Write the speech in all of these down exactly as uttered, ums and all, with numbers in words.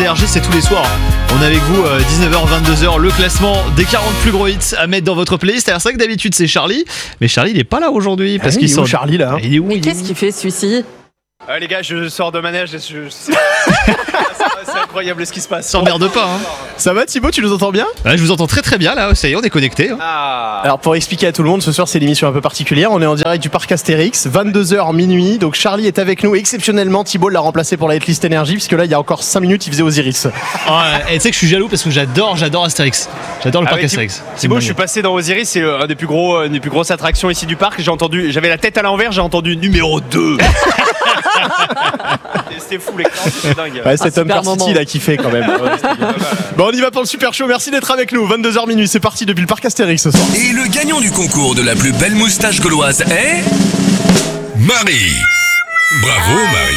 Énergie, c'est tous les soirs. On est avec vous euh, dix-neuf heures vingt-deux heures, le classement des quarante plus gros hits à mettre dans votre playlist. Alors c'est vrai que d'habitude c'est Charlie, mais Charlie il est pas là aujourd'hui parce ah, qu'il est sort. où Charlie là. Il est où? Mais qu'est-ce qu'il fait celui-ci? Ah, les gars, je sors de manège, je, je... c'est incroyable ce qui se passe. S'emmerde pas hein. Ça va Thibaut, tu nous entends bien? Ouais, je vous entends très très bien là, ça y est, on est connecté. Hein. Ah. Alors pour expliquer à tout le monde, ce soir c'est l'émission un peu particulière, on est en direct du parc Astérix, vingt-deux heures minuit, donc Charlie est avec nous, exceptionnellement Thibaut l'a remplacé pour la hitlist énergie, puisque là il y a encore cinq minutes il faisait Osiris. Ouais, et tu sais que je suis jaloux parce que j'adore, j'adore Astérix, j'adore le Ah parc ouais, Astérix. Thibaut, je suis passé dans Osiris, c'est un des plus gros, une des plus grosses attractions ici du parc, j'ai entendu, j'avais la tête à l'envers, j'ai entendu numéro deux. C'était fou, l'écran, c'était dingue. Ouais, c'est Ah, Tom City là qui fait quand même. Ouais, bon, on y va pour le super show, merci d'être avec nous. vingt-deux heures minuit, c'est parti depuis le parc Astérix ce soir. Et le gagnant du concours de la plus belle moustache gauloise est Marie. Bravo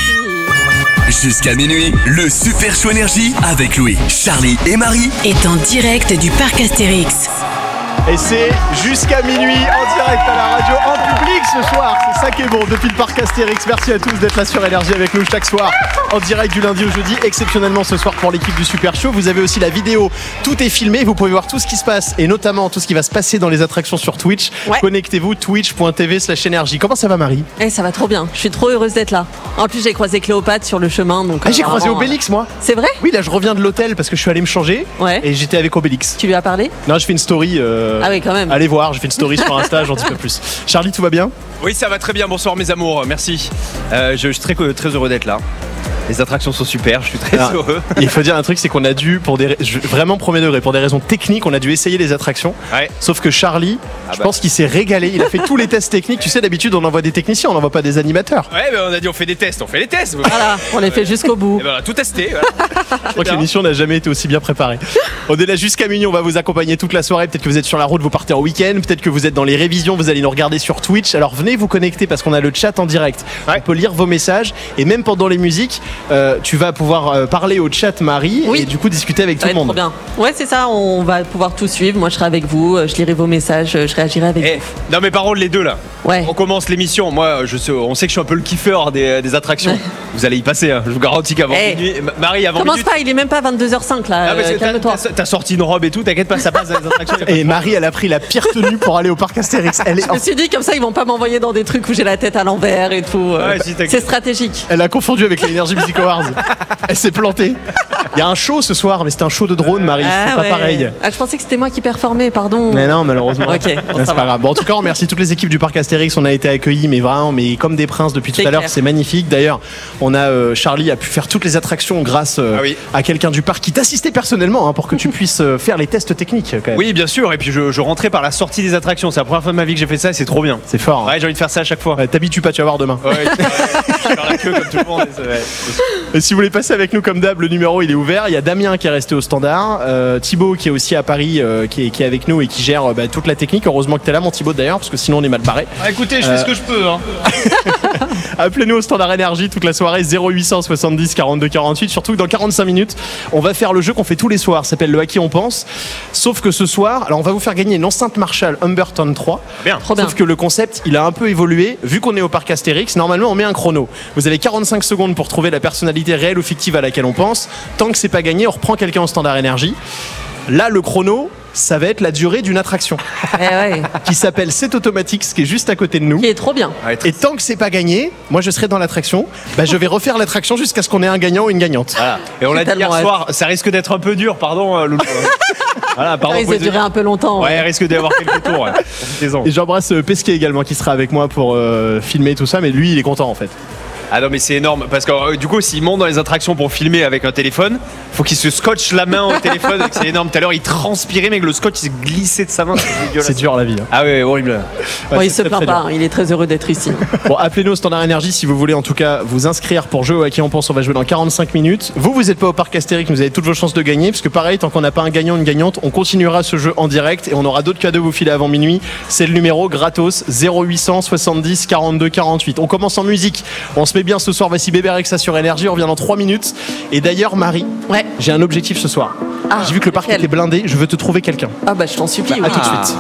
Marie. Jusqu'à minuit, le super show énergie avec Louis, Charlie et Marie est en direct du parc Astérix. Et c'est jusqu'à minuit en direct à la radio, en public ce soir. C'est ça qui est bon depuis le parc Astérix. Merci à tous d'être là sur Énergie avec nous chaque soir en direct du lundi au jeudi. Exceptionnellement ce soir pour l'équipe du Super Show. Vous avez aussi la vidéo. Tout est filmé. Vous pouvez voir tout ce qui se passe et notamment tout ce qui va se passer dans les attractions sur Twitch. Ouais. Connectez-vous twitch point t v slash énergie. Comment ça va Marie? Eh, ça va trop bien. Je suis trop heureuse d'être là. En plus, j'ai croisé Cléopâtre sur le chemin. Donc, Ah, j'ai euh, croisé vraiment, Obélix moi. C'est vrai? Oui, là je reviens de l'hôtel parce que je suis allé me changer. Ouais. Et j'étais avec Obélix. Tu lui as parlé? Non, je fais une story. euh, Ah oui, quand même. Allez voir, je fais une story sur Insta, j'en dis pas plus. Charlie, tout va bien? Oui, ça va très bien, bonsoir mes amours, merci. Euh, je, je suis très, très heureux d'être là. Les attractions sont super, je suis très Ah, heureux. Il faut dire un truc, c'est qu'on a dû, pour des je- vraiment premier degré, pour des raisons techniques, on a dû essayer les attractions. Ouais. Sauf que Charlie, Ah je bah. pense qu'il s'est régalé. Il a fait tous les tests techniques. Tu sais, d'habitude, on envoie des techniciens, on n'envoie pas des animateurs. Ouais, mais on a dit on fait des tests, on fait les tests. Voilà, on les fait jusqu'au bout. Et ben, on a tout testé. Voilà. Je crois que l'émission n'a jamais été aussi bien préparée. On est là jusqu'à minuit, on va vous accompagner toute la soirée. Peut-être que vous êtes sur la route, vous partez en week-end. Peut-être que vous êtes dans les révisions, vous allez nous regarder sur Twitch. Alors venez vous connecter parce qu'on a le chat en direct. Ouais. On peut lire vos messages. Et même pendant les musiques, euh, tu vas pouvoir euh, parler au chat Marie Oui. et du coup discuter avec Ça tout va le être trop monde. bien. Ouais, c'est ça. On va pouvoir tout suivre. Moi, je serai avec vous. Je lirai vos messages. Je réagirai avec Eh, vous. non mais par contre les deux là. Ouais. On commence l'émission. Moi, je sais, on sait que je suis un peu le kiffeur des, des attractions. Ouais. Vous allez y passer. Hein. Je vous garantis qu'avant Eh. minuit, Ma- Marie avant Commence minuit. pas, il est même pas vingt-deux heures cinq là. Ah, mais euh, c'est- t'as, calme-toi. t'as- t'as sorti une robe et tout. T'inquiète pas, ça passe dans les attractions. y a pas de Et Marie, elle a pris la pire tenue pour aller au parc Astérix. Elle, est Je me suis dit comme ça, ils vont pas m'envoyer dans des trucs où j'ai la tête à l'envers et tout. euh, Ouais, si, t'inquiète. c'est stratégique. Elle a confondu avec les Energy Music Awards. Elle s'est plantée. Il y a un show ce soir, mais c'est un show de drone, Marie. Ah c'est pas ouais. pareil. Ah, je pensais que c'était moi qui performais, pardon. Mais non, malheureusement. Ok, bon, Ouais, ça c'est pas va. grave. Bon, en tout cas, on remercie toutes les équipes du parc Astérix. On a été accueillis, mais vraiment, mais comme des princes depuis tout C'est à l'heure. clair. C'est magnifique. D'ailleurs, on a euh, Charlie a pu faire toutes les attractions grâce euh, Ah oui. à quelqu'un du parc qui t'assistait personnellement hein, pour que tu puisses euh, faire les tests techniques. Quand même. Oui, bien sûr. Et puis je, je rentrais par la sortie des attractions. C'est la première fois de ma vie que j'ai fait ça et c'est trop bien. C'est fort. hein. Ouais, j'ai envie de faire ça à chaque fois. Ouais, T'habitues pas, tu vas voir demain. Ouais, ouais, je vais faire la queue comme tout le monde. c'est- ouais. Et si vous voulez passer avec nous comme d'hab, le numéro il est ouvert. Il y a Damien qui est resté au standard, euh, Thibaut qui est aussi à Paris, euh, qui, est, qui est avec nous et qui gère euh, bah, toute la technique. Heureusement que t'es là, mon Thibaut d'ailleurs, parce que sinon on est mal barré. Ah, écoutez, je fais ce que je peux. Hein. Appelez-nous au standard énergie toute la soirée zéro huit cent soixante-dix quarante-deux quarante-huit. Surtout que dans quarante-cinq minutes, on va faire le jeu qu'on fait tous les soirs. Ça s'appelle le à qui on pense. Sauf que ce soir, alors on va vous faire gagner une enceinte Marshall Humberton trois. Bien. Trop bien. Sauf que le concept, il a un peu évolué. Vu qu'on est au parc Astérix, normalement on met un chrono. Vous avez quarante-cinq secondes pour trouver la personnalité réelle ou fictive à laquelle on pense. Tant que c'est pas gagné, on reprend quelqu'un au standard énergie. Là, le chrono, ça va être la durée d'une attraction Eh ouais. qui s'appelle C'est Automatique, ce qui est juste à côté de nous. Qui est trop bien. Ouais, très- Et tant que c'est pas gagné, moi je serai dans l'attraction. Bah, je vais refaire l'attraction jusqu'à ce qu'on ait un gagnant ou une gagnante. Voilà. Et on l'a dit hier tellement hâte. soir, ça risque d'être un peu dur, pardon, euh, Loulou. Voilà, pardon. Ça risque de durer un peu longtemps. Ouais, il risque d'y avoir quelques tours. Ouais. Profitez-en. Et j'embrasse euh, Pesquet également qui sera avec moi pour euh, filmer tout ça, mais lui il est content en fait. Ah non, mais c'est énorme parce que euh, du coup, s'il monte dans les attractions pour filmer avec un téléphone, faut qu'il se scotche la main au téléphone. C'est énorme. Tout à l'heure, il transpirait, mais que le scotch il se glissait de sa main. C'est dégueulasse. C'est dur la vie. hein. Ah ouais, horrible. Ouais, Bon, il c'est se très, plaint très pas, dur. hein, il est très heureux d'être ici. Bon, appelez-nous au standard énergie si vous voulez en tout cas vous inscrire pour jouer à qui on pense. On va jouer dans quarante-cinq minutes. Vous, vous n'êtes pas au parc Astérix, vous avez toutes vos chances de gagner. Parce que pareil, tant qu'on n'a pas un gagnant, une gagnante, on continuera ce jeu en direct et on aura d'autres cadeaux à vous filer avant minuit. C'est le numéro gratos zéro huit cent soixante-dix quarante-deux quarante-huit. On commence en musique. On se met bien ce soir. Voici Bébé Rexha sur Énergie. On revient dans trois minutes. Et d'ailleurs, Marie, Ouais. j'ai un objectif ce soir. Ah, J'ai vu que le parc lequel était blindé. Je veux te trouver quelqu'un. Ah bah je t'en supplie. À oui. tout de suite.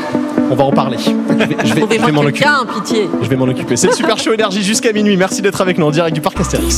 On va en parler. Je vais, je vais- je vais Trouvez-moi m'en occuper. quelqu'un, pitié. Je vais m'en occuper. C'est le Super Show Énergie jusqu'à minuit. Merci d'être avec nous en direct du parc Astérix.